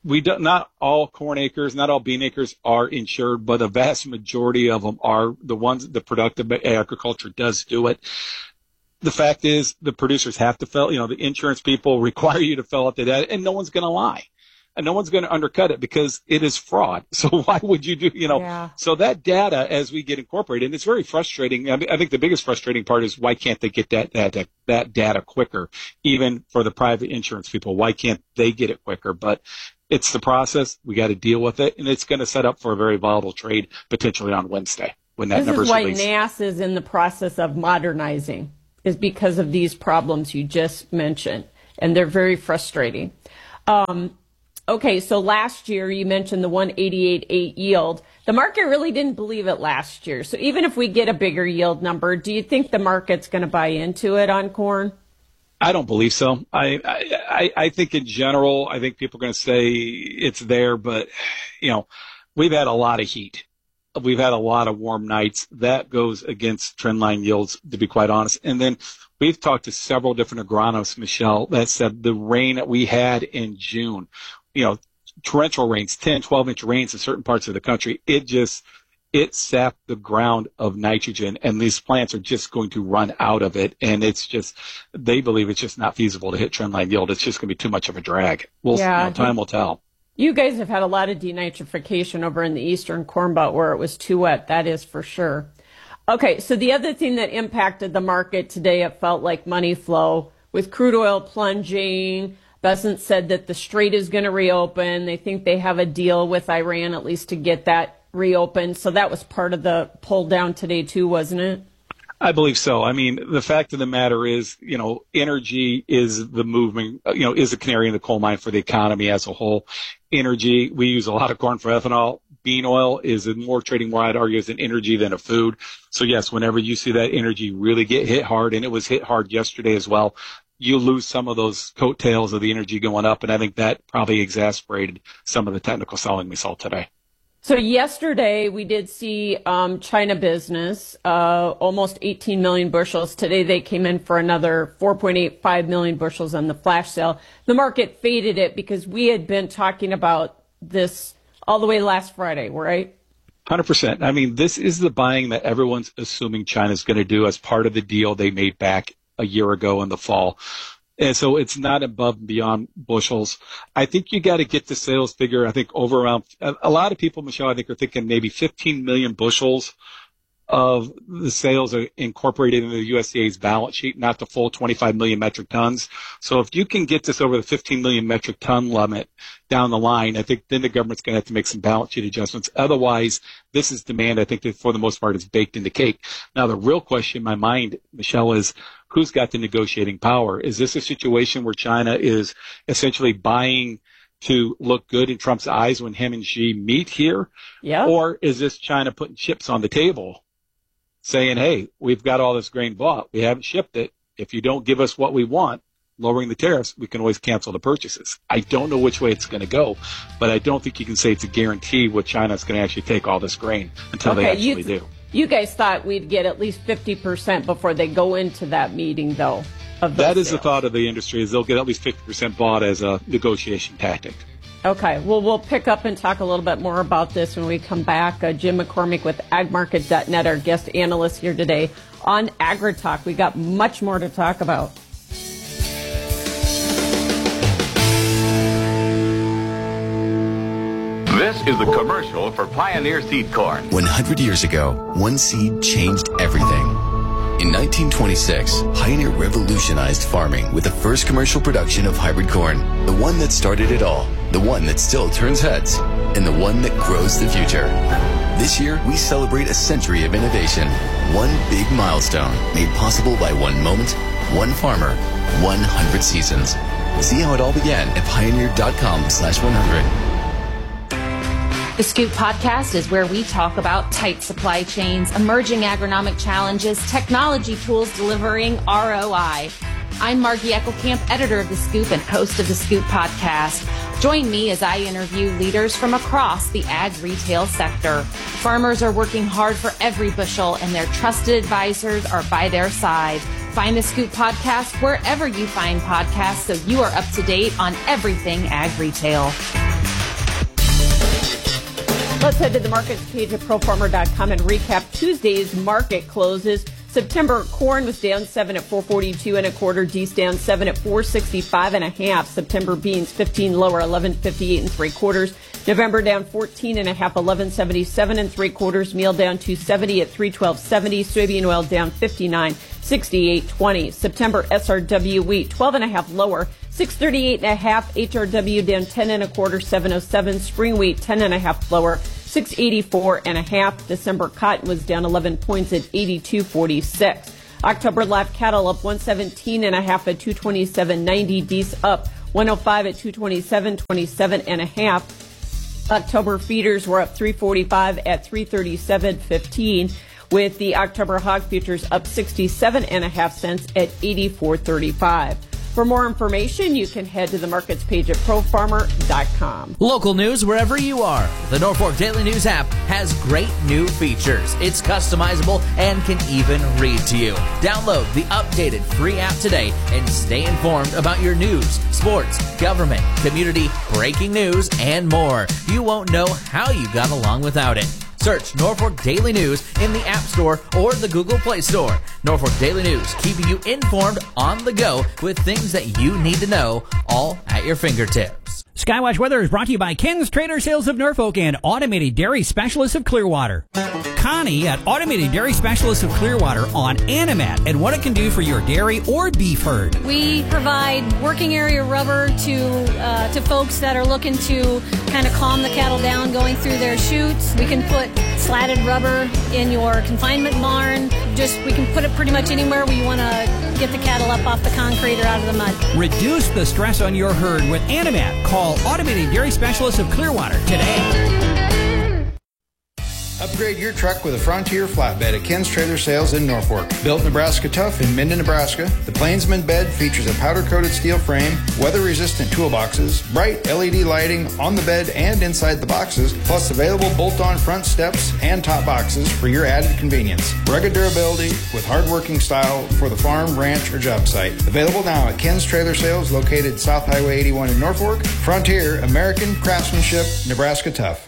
we do, not all corn acres, not all bean acres are insured, but a vast majority of them are. The ones the productive agriculture does do it. The fact is, the producers have to fill, you know, the insurance people require you to fill out the data, and no one's going to lie. And no one's going to undercut it because it is fraud. So why would you do, you know, yeah. So that data, as we get incorporated, and it's very frustrating. I, mean, I think the biggest frustrating part is why can't they get that, that, that data quicker? Even for the private insurance people, why can't they get it quicker? But it's the process. We got to deal with it. And it's going to set up for a very volatile trade potentially on Wednesday when that number's released. This is why N A S is in the process of modernizing, is because of these problems you just mentioned. And they're very frustrating. Um, Okay, so last year you mentioned the one eighty-eight point eight yield. The market really didn't believe it last year. So even if we get a bigger yield number, do you think the market's going to buy into it on corn? I don't believe so. I, I, I think in general, I think people are going to say it's there, but, you know, we've had a lot of heat. We've had a lot of warm nights. That goes against trendline yields, to be quite honest. And then we've talked to several different agronomists, Michelle, that said the rain that we had in June, you know, torrential rains, ten, twelve inch rains in certain parts of the country, it just, it sapped the ground of nitrogen, and these plants are just going to run out of it. And it's just, they believe it's just not feasible to hit trendline yield. It's just going to be too much of a drag. We'll, yeah. you know, time will tell. You guys have had a lot of denitrification over in the eastern corn belt where it was too wet. That is for sure. Okay, so the other thing that impacted the market today, it felt like money flow with crude oil plunging. Bessent said that the Strait is going to reopen. They think they have a deal with Iran, at least to get that reopened. So that was part of the pull down today too, wasn't it? I believe so. I mean, the fact of the matter is, you know, energy is the movement, you know, is the canary in the coal mine for the economy as a whole. Energy, we use a lot of corn for ethanol. Bean oil is more trading more, I'd argue, as an energy than a food. So yes, whenever you see that energy really get hit hard, and it was hit hard yesterday as well, you lose some of those coattails of the energy going up, and I think that probably exasperated some of the technical selling we saw today. So yesterday we did see um, China business, uh, almost eighteen million bushels. Today they came in for another four point eight five million bushels on the flash sale. The market faded it because we had been talking about this all the way last Friday, right? one hundred percent. I mean, this is the buying that everyone's assuming China's going to do as part of the deal they made back a year ago in the fall. And so it's not above and beyond bushels. I think you got to get the sales figure, I think, over around, a lot of people, Michelle, I think are thinking maybe fifteen million bushels of the sales are incorporated into the U S D A's balance sheet, not the full twenty-five million metric tons. So if you can get this over the fifteen million metric ton limit down the line, I think then the government's going to have to make some balance sheet adjustments. Otherwise, this is demand, I think, that for the most part is baked into cake. Now, the real question in my mind, Michelle, is who's got the negotiating power? Is this a situation where China is essentially buying to look good in Trump's eyes when him and Xi meet here? Yeah. Or is this China putting chips on the table, saying, hey, we've got all this grain bought. We haven't shipped it. If you don't give us what we want, lowering the tariffs, we can always cancel the purchases. I don't know which way it's going to go, but I don't think you can say it's a guarantee what China's going to actually take all this grain until okay, they actually you th- do. You guys thought we'd get at least fifty percent before they go into that meeting, though. Of that is sales. the thought of the industry, is they'll get at least fifty percent bought as a negotiation tactic. Okay, well, we'll pick up and talk a little bit more about this when we come back. Uh, Jim McCormick with ag market dot net, our guest analyst here today on AgriTalk. We got much more to talk about. This is the commercial for Pioneer Seed Corn. one hundred years ago, one seed changed everything. In nineteen twenty-six, Pioneer revolutionized farming with the first commercial production of hybrid corn. The one that started it all, the one that still turns heads, and the one that grows the future. This year, we celebrate a century of innovation. One big milestone made possible by one moment, one farmer, one hundred seasons. See how it all began at pioneer.com slash 100. The Scoop Podcast is where we talk about tight supply chains, emerging agronomic challenges, technology tools delivering R O I. I'm Margie Eckelkamp, editor of The Scoop and host of The Scoop Podcast. Join me as I interview leaders from across the ag retail sector. Farmers are working hard for every bushel, and their trusted advisors are by their side. Find The Scoop Podcast wherever you find podcasts so you are up to date on everything ag retail. Let's head to the markets page at pro farmer dot com and recap Tuesday's market closes. September corn was down seven at four forty-two and a quarter. D's down seven at four sixty-five and a half. September beans fifteen lower, eleven fifty-eight and three quarters. November down fourteen and a half, eleven seventy-seven and three quarters. Meal down two seventy at three twelve seventy. Soybean oil down fifty-nine sixty-eight twenty. September S R W wheat twelve and a half lower, six thirty-eight and a half. H R W down ten and a quarter, seven oh seven. Spring wheat ten and a half lower, six eighty-four and a half. December cotton was down eleven points at eighty-two forty-six. October live cattle up one seventeen and a half at two twenty-seven ninety. Geese up one oh five at two twenty-seven twenty-seven and a half. October feeders were up three forty-five at three thirty-seven fifteen, with the October hog futures up sixty-seven and a half cents at eighty-four thirty-five. For more information, you can head to the markets page at pro farmer dot com. Local news wherever you are. The Norfolk Daily News app has great new features. It's customizable and can even read to you. Download the updated free app today and stay informed about your news, sports, government, community, breaking news, and more. You won't know how you got along without it. Search Norfolk Daily News in the App Store or the Google Play Store. Norfolk Daily News, keeping you informed on the go with things that you need to know, all at your fingertips. Skywatch Weather is brought to you by Ken's Trader Sales of Norfolk and Automated Dairy Specialists of Clearwater. Connie at Automated Dairy Specialists of Clearwater on Animat and what it can do for your dairy or beef herd. We provide working area rubber to uh, to folks that are looking to kind of calm the cattle down going through their chutes. We can put slatted rubber in your confinement barn. Just we can put it pretty much anywhere where you want to get the cattle up off the concrete or out of the mud. Reduce the stress on your herd with Animat. Call Automated Dairy Specialists of Clearwater today. Upgrade your truck with a Frontier flatbed at Ken's Trailer Sales in Norfolk. Built Nebraska tough in Minden, Nebraska, the Plainsman bed features a powder-coated steel frame, weather-resistant toolboxes, bright L E D lighting on the bed and inside the boxes, plus available bolt-on front steps and top boxes for your added convenience. Rugged durability with hard-working style for the farm, ranch, or job site. Available now at Ken's Trailer Sales, located South Highway eighty-one in Norfolk. Frontier, American craftsmanship, Nebraska tough.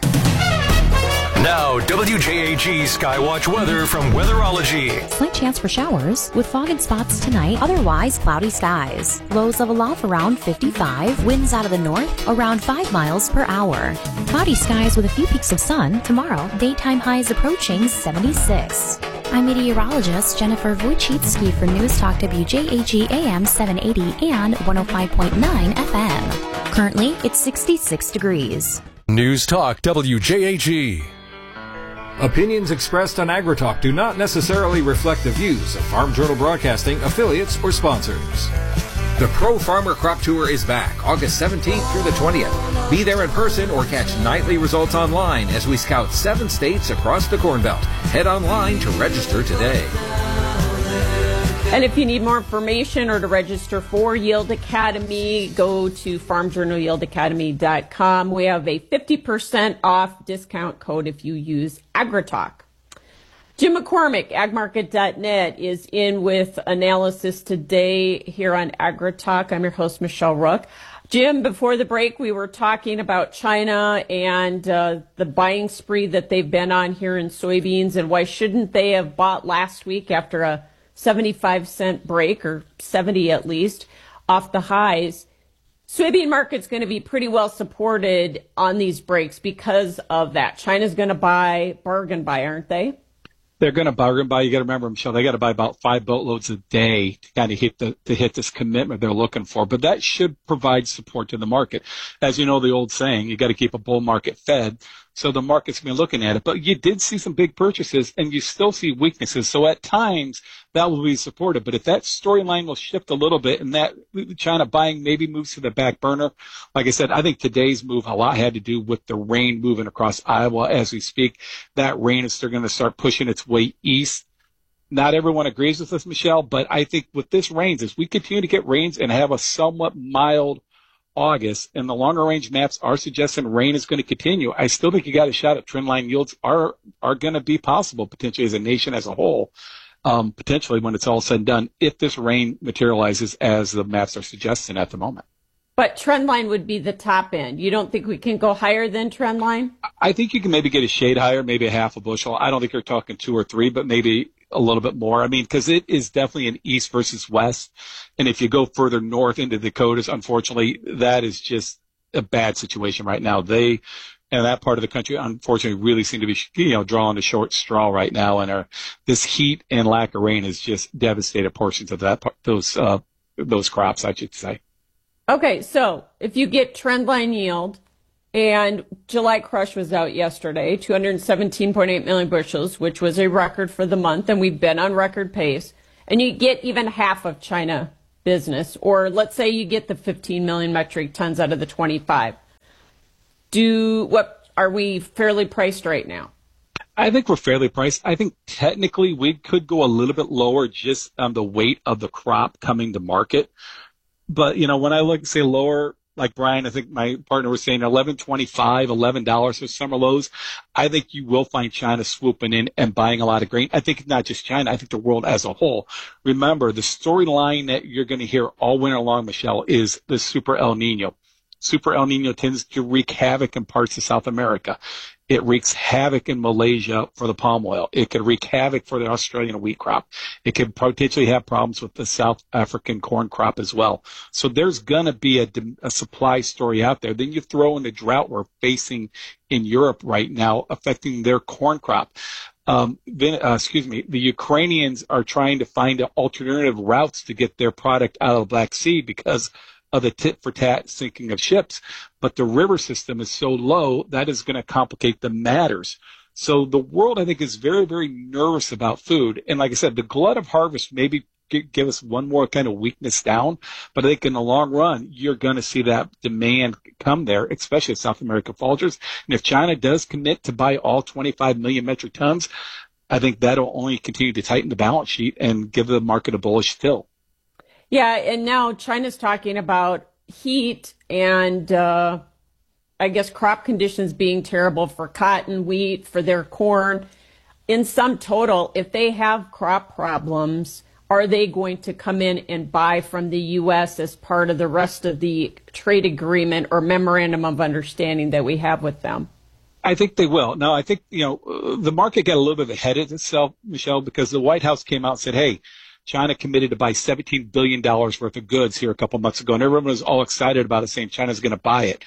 Now, W J A G Skywatch weather from Weatherology. Slight chance for showers with fog and spots tonight, otherwise cloudy skies. Lows level off around fifty-five, winds out of the north around five miles per hour. Cloudy skies with a few peaks of sun. Tomorrow, daytime highs approaching seventy-six. I'm meteorologist Jennifer Wojcicki for News Talk W J A G A M seven eighty and one oh five point nine F M. Currently, it's sixty-six degrees. News Talk W J A G. Opinions expressed on AgriTalk do not necessarily reflect the views of Farm Journal Broadcasting, affiliates, or sponsors. The Pro Farmer Crop Tour is back August seventeenth through the twentieth. Be there in person or catch nightly results online as we scout seven states across the Corn Belt. Head online to register today. And if you need more information or to register for Yield Academy, go to farm journal yield academy dot com. We have a fifty percent off discount code if you use AgriTalk. Jim McCormick, ag market dot net, is in with analysis today here on AgriTalk. I'm your host, Michelle Rook. Jim, before the break, we were talking about China and uh, the buying spree that they've been on here in soybeans, and why shouldn't they have bought last week after a seventy-five cent break, or seventy at least, off the highs. Soybean market's going to be pretty well supported on these breaks because of that. China's going to buy, bargain buy, aren't they? They're going to bargain buy. You got to remember, Michelle, they got to buy about five boatloads a day to kind of hit the to hit this commitment they're looking for. But that should provide support to the market. As you know, the old saying, you got to keep a bull market fed. So the market's been looking at it. But you did see some big purchases, and you still see weaknesses. So at times, that will be supported. But if that storyline will shift a little bit and that China buying maybe moves to the back burner, like I said, I think today's move a lot had to do with the rain moving across Iowa as we speak. That rain is still going to start pushing its way east. Not everyone agrees with this, Michelle, but I think with this rains, as we continue to get rains and have a somewhat mild August, and the longer range maps are suggesting rain is going to continue, I still think you got a shot at trend line yields are are going to be possible potentially as a nation as a whole, um, potentially when it's all said and done, if this rain materializes as the maps are suggesting at the moment. But trendline would be the top end. You don't think we can go higher than trendline? I think you can maybe get a shade higher, maybe a half a bushel. I don't think you're talking two or three, but maybe a little bit more. I mean, because it is definitely an east versus west. And if you go further north into the Dakotas, unfortunately, that is just a bad situation right now. They, and that part of the country, unfortunately, really seem to be, you know, drawing a short straw right now. And are, this heat and lack of rain has just devastated portions of that, those, uh, those crops, I should say. Okay, so if you get trendline yield, and July crush was out yesterday, two hundred seventeen point eight million bushels, which was a record for the month, and we've been on record pace, and you get even half of China business, or let's say you get the fifteen million metric tons out of the twenty-five. Do what are we fairly priced right now? I think we're fairly priced. I think technically we could go a little bit lower just on the weight of the crop coming to market. But, you know, when I look, say, lower, like Brian, I think my partner was saying eleven twenty-five, eleven dollars for summer lows, I think you will find China swooping in and buying a lot of grain. I think not just China, I think the world as a whole. Remember, the storyline that you're going to hear all winter long, Michelle, is the Super El Nino. Super El Nino tends to wreak havoc in parts of South America. It wreaks havoc in Malaysia for the palm oil. It could wreak havoc for the Australian wheat crop. It could potentially have problems with the South African corn crop as well. So there's going to be a, a supply story out there. Then you throw in the drought we're facing in Europe right now, affecting their corn crop. Um, then, uh, excuse me, the Ukrainians are trying to find alternative routes to get their product out of the Black Sea because of the tit-for-tat sinking of ships. But the river system is so low, that is going to complicate the matters. So the world, I think, is very, very nervous about food. And like I said, the glut of harvest maybe give us one more kind of weakness down. But I think in the long run, you're going to see that demand come there, especially if South America falters. And if China does commit to buy all twenty-five million metric tons, I think that'll only continue to tighten the balance sheet and give the market a bullish tilt. Yeah, and now China's talking about heat and uh, I guess crop conditions being terrible for cotton, wheat, for their corn. In sum total, if they have crop problems, are they going to come in and buy from the U S as part of the rest of the trade agreement or memorandum of understanding that we have with them? I think they will. Now, I think, you know, the market got a little bit ahead of itself, Michelle, because the White House came out and said, hey, China committed to buy seventeen billion dollars worth of goods here a couple months ago, and everyone was all excited about it, saying China's going to buy it.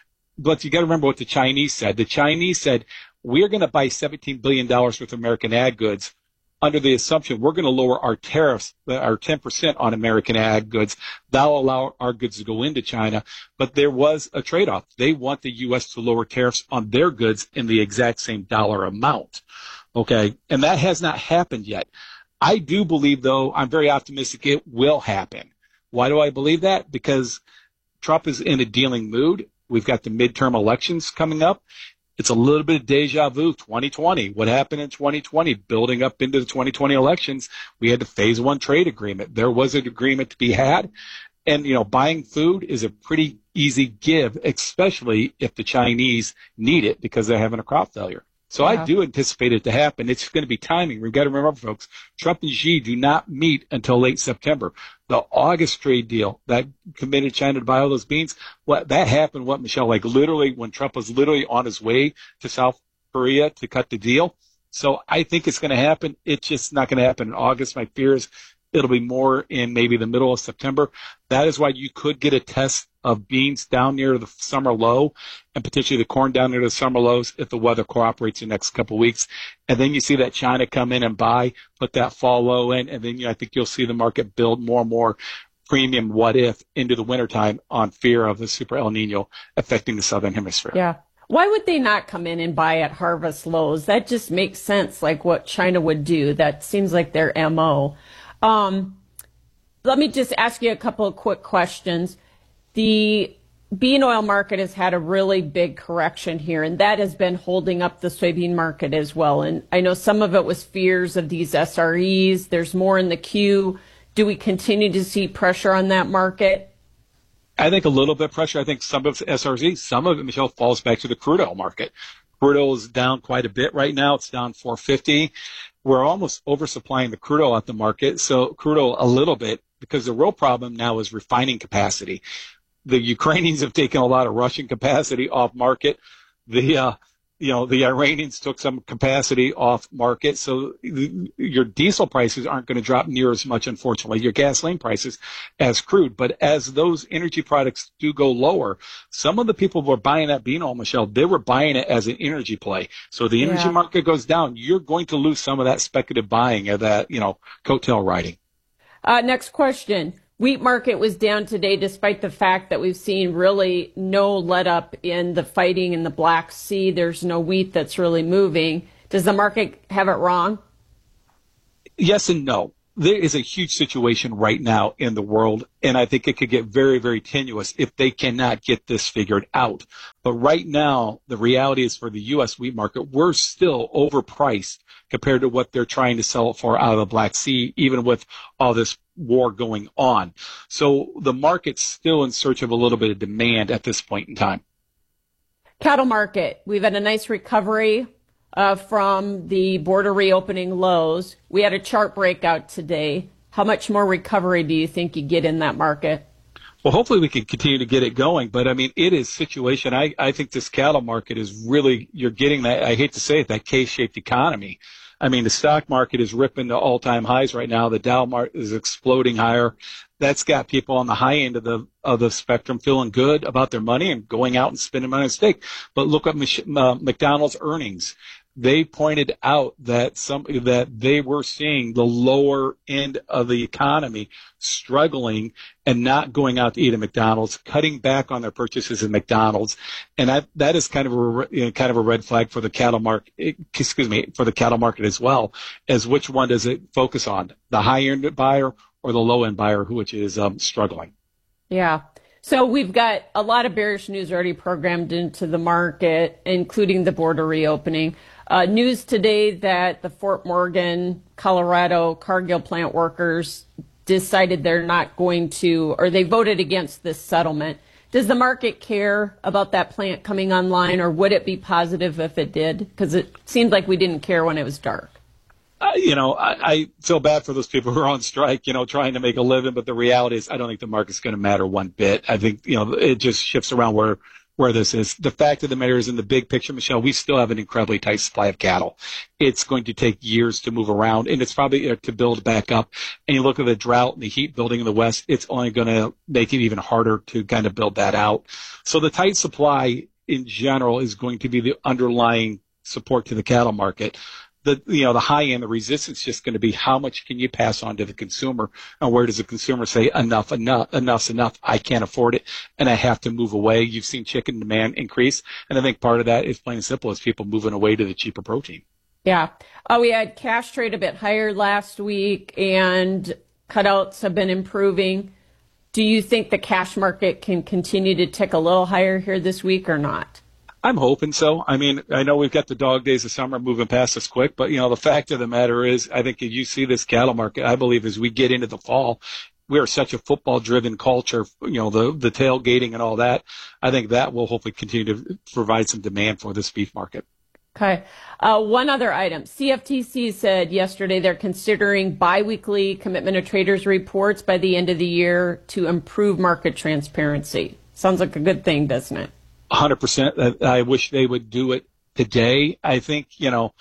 But you got to remember what the Chinese said. The Chinese said, we're going to buy seventeen billion dollars worth of American ag goods under the assumption we're going to lower our tariffs, our ten percent on American ag goods. That'll allow our goods to go into China. But there was a trade-off. They want the U S to lower tariffs on their goods in the exact same dollar amount. Okay, and that has not happened yet. I do believe, though, I'm very optimistic it will happen. Why do I believe that? Because Trump is in a dealing mood. We've got the midterm elections coming up. It's a little bit of deja vu, twenty twenty. What happened in twenty twenty, building up into the twenty twenty elections? We had the phase one trade agreement. There was an agreement to be had. And, you know, buying food is a pretty easy give, especially if the Chinese need it because they're having a crop failure. So yeah. I do anticipate it to happen. It's going to be timing. We've got to remember, folks, Trump and Xi do not meet until late September. The August trade deal that committed China to buy all those beans, what that happened, what, Michelle, like literally when Trump was literally on his way to South Korea to cut the deal. So I think it's going to happen. It's just not going to happen in August. My fear is it'll be more in maybe the middle of September. That is why you could get a test of beans down near the summer low and potentially the corn down near the summer lows if the weather cooperates in the next couple of weeks. And then you see that China come in and buy, put that fall low in, and then you know, I think you'll see the market build more and more premium what if into the wintertime on fear of the Super El Nino affecting the southern hemisphere. Yeah. Why would they not come in and buy at harvest lows? That just makes sense, like what China would do. That seems like their M O. Um, let me just ask you a couple of quick questions. The bean oil market has had a really big correction here, and that has been holding up the soybean market as well. And I know some of it was fears of these S R Es. There's more in the queue. Do we continue to see pressure on that market? I think a little bit of pressure. I think some of it S R Es, some of it, Michelle, falls back to the crude oil market. Crude oil is down quite a bit right now. It's down four fifty. We're almost oversupplying the crude oil at the market, so crude oil a little bit, because the real problem now is refining capacity. the Ukrainians have taken a lot of Russian capacity off market. The, uh, you know, the Iranians took some capacity off market. So the, your diesel prices aren't going to drop near as much, unfortunately, your gasoline prices as crude. But as those energy products do go lower, some of the people who were buying that bean oil, Michelle, they were buying it as an energy play. So the energy Yeah. market goes down, you're going to lose some of that speculative buying of that, you know, coattail riding. Uh, next question. Wheat market was down today despite the fact that we've seen really no let up in the fighting in the Black Sea. There's no wheat that's really moving. Does the market have it wrong? Yes and no. There is a huge situation right now in the world, and I think it could get very, very tenuous if they cannot get this figured out. But right now, the reality is for the U S wheat market, we're still overpriced compared to what they're trying to sell it for out of the Black Sea, even with all this war going on. So the market's still in search of a little bit of demand at this point in time. Cattle market. We've had a nice recovery uh, from the border reopening lows. We had a chart breakout today. How much more recovery do you think you get in that market? Well, hopefully we can continue to get it going. But, I mean, it is situation. I, I think this cattle market is really, you're getting that, I hate to say it, that K-shaped economy. I mean, the stock market is ripping to all-time highs right now. The Dow market is exploding higher. That's got people on the high end of the of the spectrum feeling good about their money and going out and spending money on steak. But look at Mich- uh, McDonald's earnings. They pointed out that some that they were seeing the lower end of the economy struggling and not going out to eat at McDonald's, cutting back on their purchases at McDonald's, and that that is kind of a you know, kind of a red flag for the cattle market. Excuse me, for the cattle market as well, as which one does it focus on, the high end buyer or the low end buyer, which is um, struggling? Yeah. So we've got a lot of bearish news already programmed into the market, including the border reopening. Uh, news today that the Fort Morgan, Colorado Cargill plant workers decided they're not going to, or they voted against this settlement. Does the market care about that plant coming online, or would it be positive if it did? Because it seemed like we didn't care when it was dark. Uh, you know, I, I feel bad for those people who are on strike, you know, trying to make a living. But the reality is I don't think the market's going to matter one bit. I think, you know, it just shifts around where where this is. The fact of the matter is, in the big picture, Michelle, we still have an incredibly tight supply of cattle. It's going to take years to move around, and it's probably uh, to build back up. And you look at the drought and the heat building in the West, it's only going to make it even harder to kind of build that out. So the tight supply in general is going to be the underlying support to the cattle market. The, you know, the high end, the resistance is just going to be how much can you pass on to the consumer, and where does the consumer say enough, enough, enough's enough, I can't afford it, and I have to move away. You've seen chicken demand increase, and I think part of that is plain and simple is people moving away to the cheaper protein. Yeah. Uh, we had cash trade a bit higher last week, and cutouts have been improving. Do you think the cash market can continue to tick a little higher here this week or not? I'm hoping so. I mean, I know we've got the dog days of summer moving past us quick, but, you know, the fact of the matter is, I think if you see this cattle market, I believe as we get into the fall, we are such a football-driven culture, you know, the, the tailgating and all that. I think that will hopefully continue to provide some demand for this beef market. Okay. Uh, one other item. C F T C said yesterday they're considering biweekly commitment of traders reports by the end of the year to improve market transparency. Sounds like a good thing, doesn't it? one hundred percent. I wish they would do it today. I think, you know,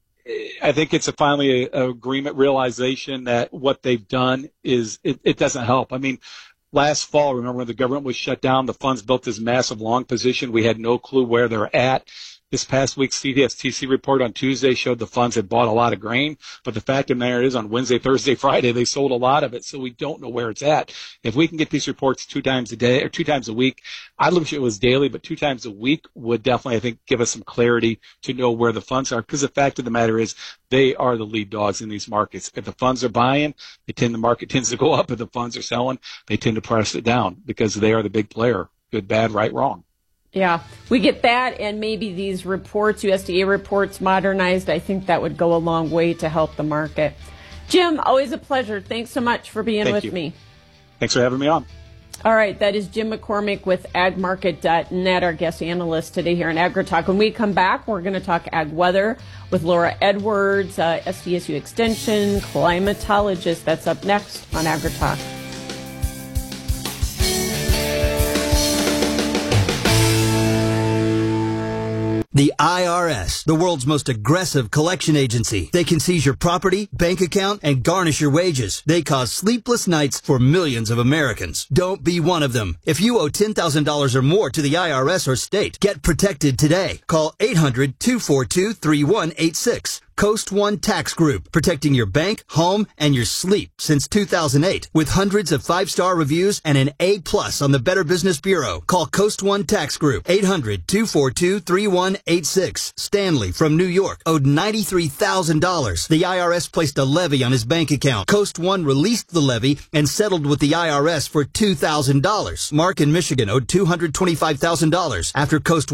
I think it's a finally a, a agreement realization that what they've done is it, it doesn't help. I mean, last fall, remember when the government was shut down, the funds built this massive long position. We had no clue where they're at. This past week's C F T C report on Tuesday showed the funds had bought a lot of grain, but the fact of the matter is on Wednesday, Thursday, Friday, they sold a lot of it, so we don't know where it's at. If we can get these reports two times a day or two times a week, I'd wish it was daily, but two times a week would definitely, I think, give us some clarity to know where the funds are, because the fact of the matter is they are the lead dogs in these markets. If the funds are buying, they tend the market tends to go up. If the funds are selling, they tend to press it down because they are the big player. Good, bad, right, wrong. Yeah, we get that, and maybe these reports, U S D A reports, modernized. I think that would go a long way to help the market. Jim, always a pleasure. Thanks so much for being Thank with you. me. Thanks for having me on. All right, that is Jim McCormick with ag market dot net, our guest analyst today here on AgriTalk. When we come back, we're going to talk ag weather with Laura Edwards, uh, S D S U Extension climatologist. That's up next on AgriTalk. The I R S, the world's most aggressive collection agency. They can seize your property, bank account, and garnish your wages. They cause sleepless nights for millions of Americans. Don't be one of them. If you owe ten thousand dollars or more to the I R S or state, get protected today. Call eight hundred, two four two, three one eight six. Coast One Tax Group, protecting your bank, home, and your sleep since two thousand eight. With hundreds of five-star reviews and an A plus on the Better Business Bureau. Call Coast One Tax Group, eight hundred, two four two, three one eight six. Stanley from New York owed ninety-three thousand dollars. The I R S placed a levy on his bank account. Coast One released the levy and settled with the I R S for two thousand dollars. Mark in Michigan owed two hundred twenty-five thousand dollars after Coast